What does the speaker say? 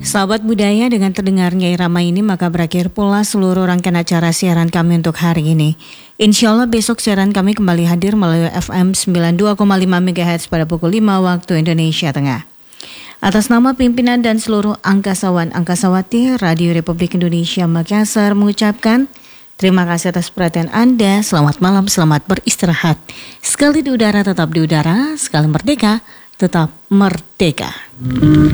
Sahabat budaya, dengan terdengarnya irama ini maka berakhir pula seluruh rangkaian acara siaran kami untuk hari ini. Insya Allah besok siaran kami kembali hadir melalui FM 92,5 MHz pada pukul 5 waktu Indonesia Tengah. Atas nama pimpinan dan seluruh angkasawan-angkasawati Radio Republik Indonesia Makassar mengucapkan terima kasih atas perhatian Anda. Selamat malam, selamat beristirahat. Sekali di udara tetap di udara, sekali merdeka tetap merdeka.